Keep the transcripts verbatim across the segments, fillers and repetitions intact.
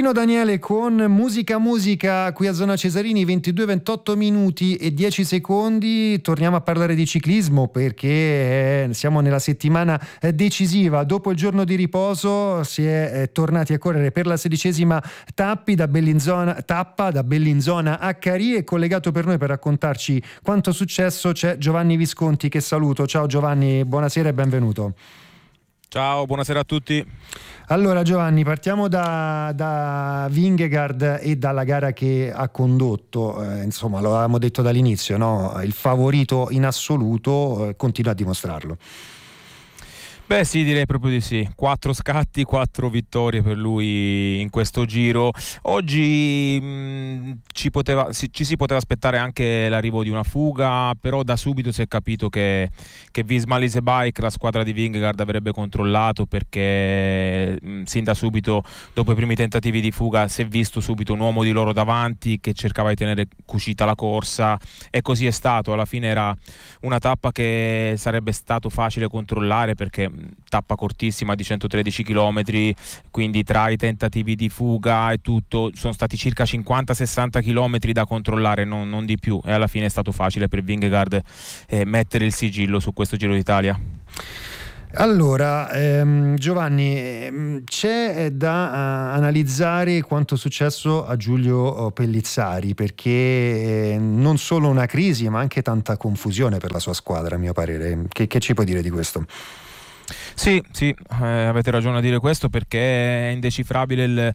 Pino Daniele con Musica Musica qui a Zona Cesarini, ventidue ventotto minuti e dieci secondi. Torniamo a parlare di ciclismo perché eh, siamo nella settimana eh, decisiva. Dopo il giorno di riposo si è eh, tornati a correre per la sedicesima tappi da Bellinzona, tappa da Bellinzona a Carì, e collegato per noi per raccontarci quanto è successo c'è Giovanni Visconti, che saluto. Ciao Giovanni, buonasera e benvenuto. Ciao, buonasera a tutti. Allora Giovanni, partiamo da, da Vingegaard e dalla gara che ha condotto. Eh, insomma, lo avevamo detto dall'inizio, no? Il favorito in assoluto, eh, continua a dimostrarlo. Beh sì, direi proprio di sì. Quattro scatti, quattro vittorie per lui in questo giro. Oggi mh, ci, poteva, si, ci si poteva aspettare anche l'arrivo di una fuga, però da subito si è capito che, che Visma Lease Bike, la squadra di Vingegaard, avrebbe controllato, perché mh, sin da subito, dopo i primi tentativi di fuga, si è visto subito un uomo di loro davanti che cercava di tenere cucita la corsa, e così è stato. Alla fine era una tappa che sarebbe stato facile controllare, perché tappa cortissima di centotredici chilometri, quindi tra i tentativi di fuga e tutto sono stati circa cinquanta sessanta chilometri da controllare, non, non di più, e alla fine è stato facile per Vingegaard eh, mettere il sigillo su questo Giro d'Italia. Allora ehm, Giovanni, ehm, c'è da uh, analizzare quanto è successo a Giulio Pellizzari, perché eh, non solo una crisi ma anche tanta confusione per la sua squadra, a mio parere. Che, che ci puoi dire di questo? Sì, sì, eh, avete ragione a dire questo, perché è indecifrabile il,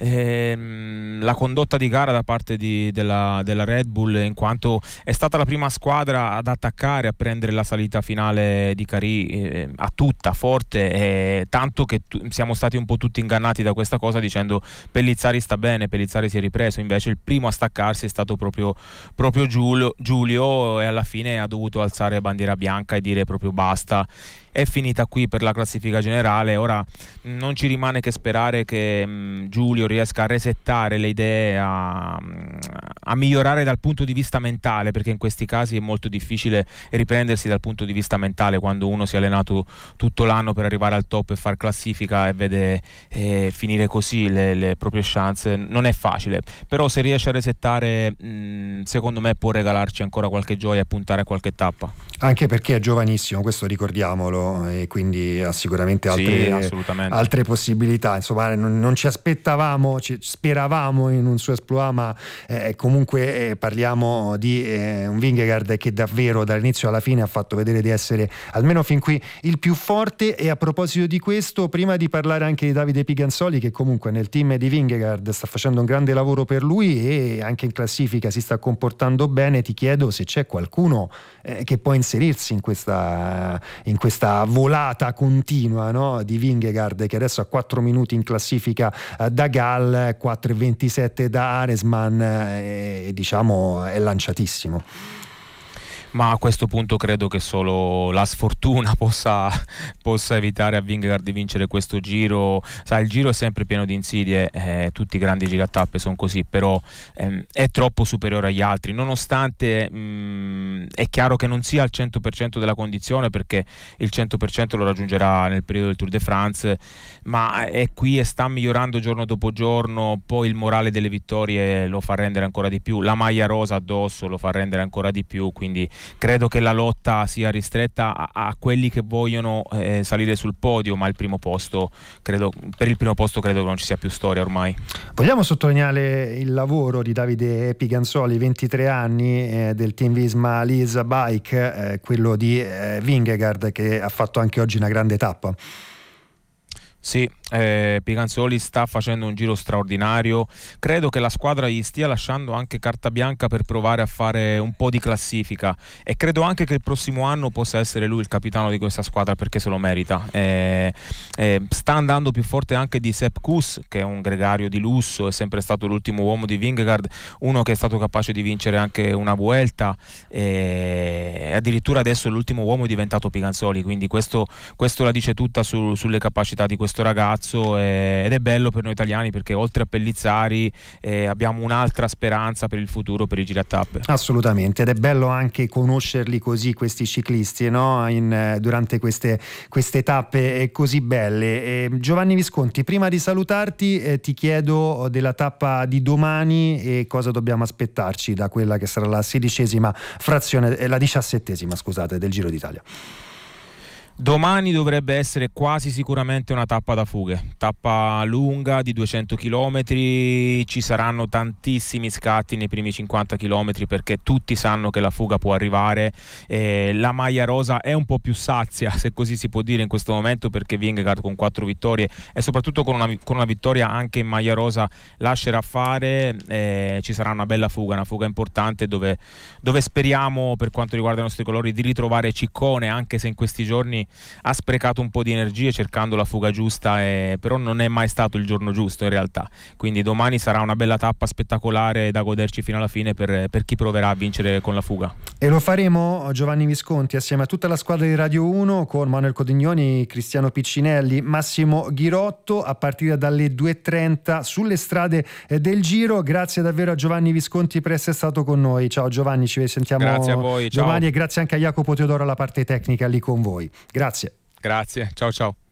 ehm, la condotta di gara da parte di, della, della Red Bull, in quanto è stata la prima squadra ad attaccare, a prendere la salita finale di Carì eh, a tutta, forte, eh, tanto che tu, siamo stati un po' tutti ingannati da questa cosa dicendo Pellizzari sta bene, Pellizzari si è ripreso. Invece il primo a staccarsi è stato proprio, proprio Giulio, Giulio, e alla fine ha dovuto alzare bandiera bianca e dire proprio basta. È finita qui per la classifica generale. Ora non ci rimane che sperare che mh, Giulio riesca a resettare le idee, a, a migliorare dal punto di vista mentale, perché in questi casi è molto difficile riprendersi dal punto di vista mentale quando uno si è allenato tutto l'anno per arrivare al top e far classifica e vede eh, finire così le, le proprie chance. Non è facile, però se riesce a resettare mh, secondo me può regalarci ancora qualche gioia e puntare a qualche tappa. Anche perché è giovanissimo, questo ricordiamolo, e quindi ha sicuramente altre, sì, altre possibilità. Insomma, non, non ci aspettavamo, ci speravamo in un suo esploit, ma eh, comunque eh, parliamo di eh, un Vingegaard che davvero dall'inizio alla fine ha fatto vedere di essere, almeno fin qui, il più forte. E a proposito di questo, prima di parlare anche di Davide Piganzoli, che comunque nel team di Vingegaard sta facendo un grande lavoro per lui e anche in classifica si sta comportando bene, ti chiedo se c'è qualcuno eh, che può inserirsi in questa, in questa volata continua, no, di Vingegaard, che adesso ha quattro minuti in classifica eh, da Gall, quattro e ventisette da Aresman, eh, e diciamo è lanciatissimo. Ma a questo punto credo che solo la sfortuna possa, possa evitare a Vingegaard di vincere questo giro. Sai, il giro è sempre pieno di insidie, eh, tutti i grandi gigatappe sono così, però ehm, è troppo superiore agli altri, nonostante mh, è chiaro che non sia al cento per cento della condizione, perché il cento per cento lo raggiungerà nel periodo del Tour de France, ma è qui e sta migliorando giorno dopo giorno. Poi il morale delle vittorie lo fa rendere ancora di più, la maglia rosa addosso lo fa rendere ancora di più, quindi credo che la lotta sia ristretta a, a quelli che vogliono eh, salire sul podio, ma il primo posto credo, per il primo posto credo che non ci sia più storia ormai. Vogliamo sottolineare il lavoro di Davide Piganzoli, ventitré anni, eh, del team Visma Lease Bike, eh, quello di eh, Vingegaard, che ha fatto anche oggi una grande tappa. Sì, eh, Piganzoli sta facendo un giro straordinario. Credo che la squadra gli stia lasciando anche carta bianca per provare a fare un po' di classifica, e credo anche che il prossimo anno possa essere lui il capitano di questa squadra, perché se lo merita. Eh, eh, sta andando più forte anche di Sepp Kuss, che è un gregario di lusso, è sempre stato l'ultimo uomo di Vingegaard, uno che è stato capace di vincere anche una Vuelta, e addirittura adesso l'ultimo uomo è diventato Piganzoli, quindi questo, questo la dice tutta su, sulle capacità di questo ragazzo. marzo e, ed è bello per noi italiani perché oltre a Pellizzari eh, abbiamo un'altra speranza per il futuro per i giri a tappe. Assolutamente, ed è bello anche conoscerli così questi ciclisti, no? In, durante queste, queste tappe così belle. Eh, Giovanni Visconti, prima di salutarti eh, ti chiedo della tappa di domani e cosa dobbiamo aspettarci da quella che sarà la sedicesima frazione, eh, la diciassettesima scusate, del Giro d'Italia. Domani dovrebbe essere quasi sicuramente una tappa da fughe, tappa lunga di duecento chilometri, ci saranno tantissimi scatti nei primi cinquanta chilometri perché tutti sanno che la fuga può arrivare, eh, la maglia rosa è un po' più sazia, se così si può dire in questo momento, perché Vingegaard con quattro vittorie e soprattutto con una, con una vittoria anche in maglia rosa lascerà fare, eh, ci sarà una bella fuga, una fuga importante dove, dove speriamo, per quanto riguarda i nostri colori, di ritrovare Ciccone, anche se in questi giorni ha sprecato un po' di energie cercando la fuga giusta, e però non è mai stato il giorno giusto in realtà, quindi domani sarà una bella tappa spettacolare da goderci fino alla fine per, per chi proverà a vincere con la fuga. E lo faremo, Giovanni Visconti, assieme a tutta la squadra di Radio uno, con Manuel Codignoni, Cristiano Piccinelli, Massimo Ghirotto, a partire dalle due e trenta sulle strade del Giro. Grazie davvero a Giovanni Visconti per essere stato con noi. Ciao Giovanni, ci sentiamo grazie a voi, domani, ciao. E grazie anche a Jacopo Teodoro alla parte tecnica lì con voi. Grazie. Grazie, ciao ciao.